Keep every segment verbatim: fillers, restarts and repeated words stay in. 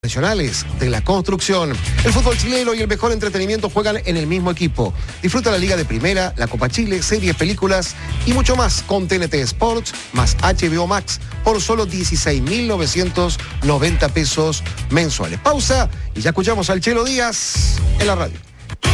profesionales de la construcción. El fútbol chileno y el mejor entretenimiento juegan en el mismo equipo. Disfruta la Liga de Primera, la Copa Chile, series, películas y mucho más con T N T Sports más H B O Max por solo dieciséis mil novecientos noventa pesos mensuales. Pausa y ya escuchamos al Chelo Díaz en la radio.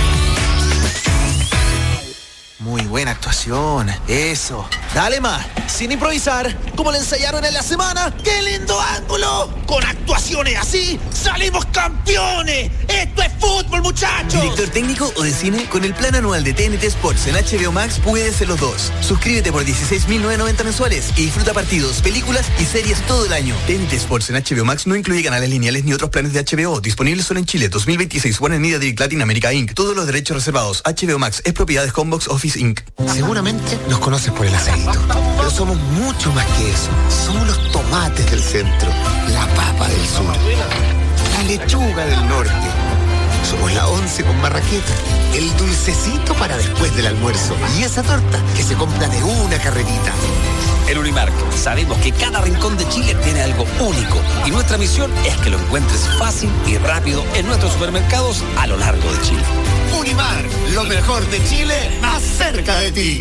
Muy buena actuación, eso. Dale más, sin improvisar, como le ensayaron en la semana. ¡Qué lindo ángulo! Con actuaciones así, ¡salimos campeones! ¡Esto es fútbol, muchachos! ¿Director técnico o de cine? Con el plan anual de T N T Sports en H B O Max puedes ser los dos. Suscríbete por dieciséis mil novecientos noventa mensuales y disfruta partidos, películas y series todo el año. T N T Sports en H B O Max no incluye canales lineales ni otros planes de H B O. Disponibles solo en Chile. dos mil veintiséis. Warner Media Direct Latin America incorporated. Todos los derechos reservados. H B O Max es propiedad de Homebox Office incorporated. Seguramente nos conoces por el aceito, pero somos mucho más que eso. Somos los tomates del centro, la papa del sur, la lechuga del norte. Somos la once con marraqueta, el dulcecito para después del almuerzo y esa torta que se compra de una carrerita. En Unimark sabemos que cada rincón de Chile tiene algo único y nuestra misión es que lo encuentres fácil y rápido en nuestros supermercados a lo largo de Chile. Unimark, lo mejor de Chile, más cerca de ti.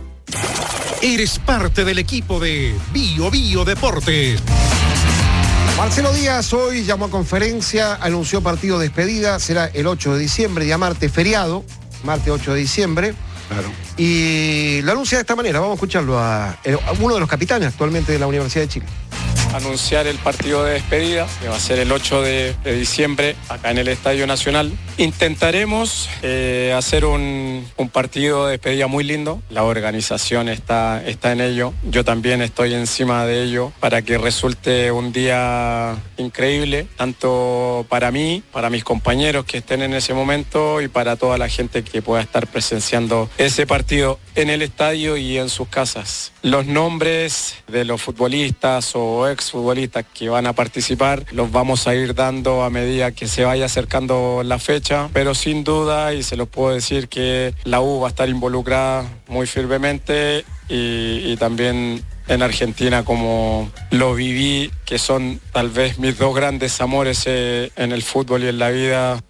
Eres parte del equipo de Bio Bio Deportes. Marcelo Díaz hoy llamó a conferencia, anunció partido de despedida, será el ocho de diciembre, ya martes feriado, martes ocho de diciembre. Claro. Y lo anuncia de esta manera, vamos a escucharlo a, a uno de los capitanes actualmente de la Universidad de Chile. Anunciar el partido de despedida, que va a ser el ocho de diciembre, acá en el Estadio Nacional. Intentaremos eh, hacer un, un partido de despedida muy lindo. La organización está, está en ello. Yo también estoy encima de ello para que resulte un día increíble, tanto para mí, para mis compañeros que estén en ese momento y para toda la gente que pueda estar presenciando ese partido en el estadio y en sus casas. Los nombres de los futbolistas o exfutbolistas que van a participar los vamos a ir dando a medida que se vaya acercando la fecha, pero sin duda, y se los puedo decir, que la U va a estar involucrada muy firmemente y, y también en Argentina, como lo viví, que son tal vez mis dos grandes amores eh, en el fútbol y en la vida.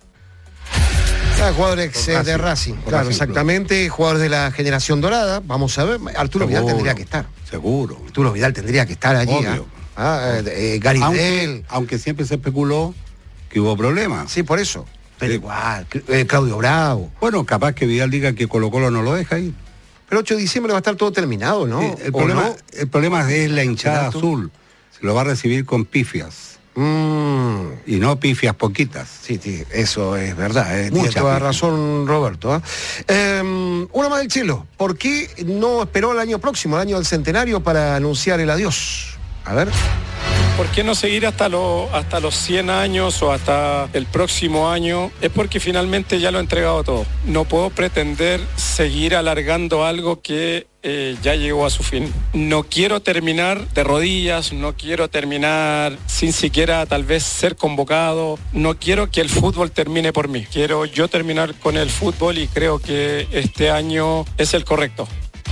Ah, jugador ex Racing, de Racing, claro, Racing, exactamente, jugador de la generación dorada. Vamos a ver, Arturo seguro, Vidal tendría que estar. Seguro. Arturo Vidal tendría que estar allí. ¿eh? Ah, eh, eh, Gary aunque, Del. aunque siempre se especuló que hubo problemas. Sí, por eso. Pero sí. Igual, eh, Claudio Bravo. Bueno, capaz que Vidal diga que Colo Colo no lo deja ir. Pero ocho de diciembre va a estar todo terminado, ¿no? Sí, el, problema, no? el problema es la hinchada azul. Se lo va a recibir con pifias. Mm. Y no pifias poquitas. Sí, sí, eso es verdad. Eh, tiene toda razón Roberto. ¿eh? Eh, una más del Chelo. ¿Por qué no esperó el año próximo, el año del centenario, para anunciar el adiós? A ver. ¿Por qué no seguir hasta, lo, hasta los cien años o hasta el próximo año? Es porque finalmente ya lo he entregado todo. No puedo pretender seguir alargando algo que eh, ya llegó a su fin. No quiero terminar de rodillas, no quiero terminar sin siquiera tal vez ser convocado. No quiero que el fútbol termine por mí. Quiero yo terminar con el fútbol y creo que este año es el correcto.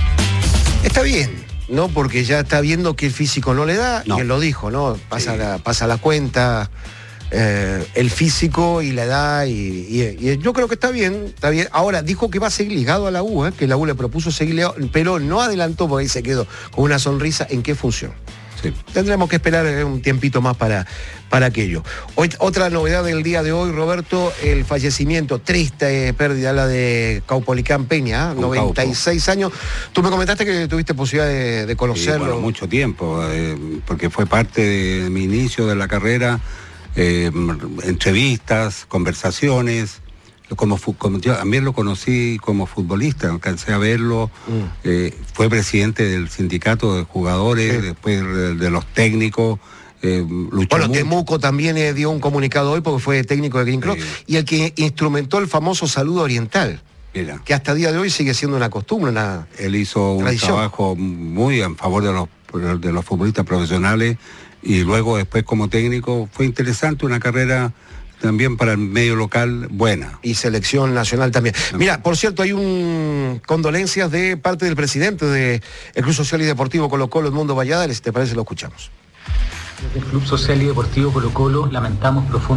Está bien. No, porque ya está viendo que el físico no le da, no. Y él lo dijo, ¿no? Pasa, sí. la, pasa la cuenta, eh, el físico y la edad, y, y, y yo creo que está bien, está bien. Ahora, dijo que va a seguir ligado a la U, ¿eh? Que la U le propuso seguir ligado, pero no adelantó porque ahí se quedó con una sonrisa en qué función. Sí. Tendremos que esperar un tiempito más para, para aquello. Hoy, otra novedad del día de hoy, Roberto, el fallecimiento, triste pérdida, la de Caupolicán Peña, ¿eh? noventa y seis Caupo. Años. Tú me comentaste que tuviste posibilidad de, de conocerlo. Sí, bueno, mucho tiempo, eh, porque fue parte de mi inicio de la carrera, eh, entrevistas, conversaciones. Como, como yo también lo conocí como futbolista, alcancé a verlo, mm. eh, fue presidente del sindicato de jugadores, sí. Después de, de los técnicos, eh, luchó bueno, mucho. Temuco también eh, dio un comunicado hoy porque fue técnico de Green Cross, sí. Y el que instrumentó el famoso saludo oriental, Mira. Que hasta el día de hoy sigue siendo una costumbre, una Él hizo un tradición. trabajo muy en favor de los, de los futbolistas profesionales y luego después como técnico fue interesante, una carrera también para el medio local buena. Y selección nacional también. Mira, por cierto, hay un condolencias de parte del presidente del Club Social y Deportivo Colo Colo, Edmundo Valladares, si te parece lo escuchamos. Desde el Club Social y Deportivo Colo Colo lamentamos profundamente